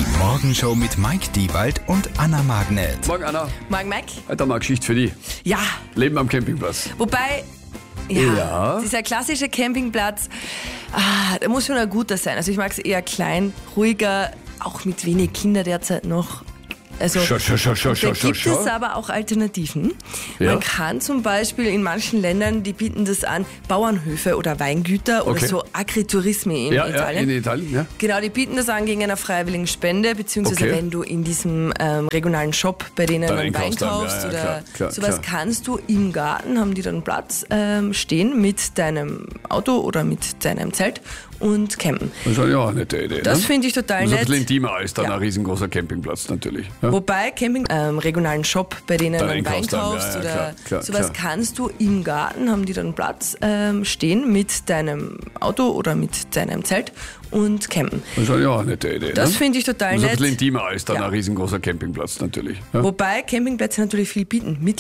Die Morgenshow mit Mike Diewald und Anna Magnet. Morgen, Anna. Morgen, Mike. Heute haben wir eine Geschichte für dich. Ja, Leben am Campingplatz. wobei, Ja. dieser klassische Campingplatz, der muss schon ein guter sein. Also ich mag es eher klein, ruhiger, auch mit wenig Kinder derzeit noch. Also da gibt es aber auch Alternativen. Ja. Man kann zum Beispiel in manchen Ländern, die bieten das an, Bauernhöfe oder Weingüter oder Okay. so Agriturismi in Ja, Italien. in Italien, ja. Genau, die bieten das an gegen eine freiwillige Spende, beziehungsweise Okay. wenn du in diesem regionalen Shop bei denen Dann einen Wein einkaufst dann, kaufst ja, oder klar, sowas, klar. kannst du im Garten, haben die dann Platz stehen mit deinem Auto oder mit deinem Zelt und campen. Das ist ja auch eine nette Idee. Das ne? finde ich total Das ist ein nett. bisschen intimer als dann Ja. ein riesengroßer Campingplatz natürlich. Ja? Wobei Camping, regionalen Shop, bei denen Dann einen Wein einkaufst dann, kaufst ja, oder klar, sowas, klar. kannst du im Garten, haben die dann Platz stehen mit deinem Auto oder mit deinem Zelt und campen. Das ist ja auch eine nette Idee. Das ne? finde ich total Das ist ein nett. bisschen intimer als dann Ja. ein riesengroßer Campingplatz natürlich. Ja? Wobei Campingplätze natürlich viel bieten.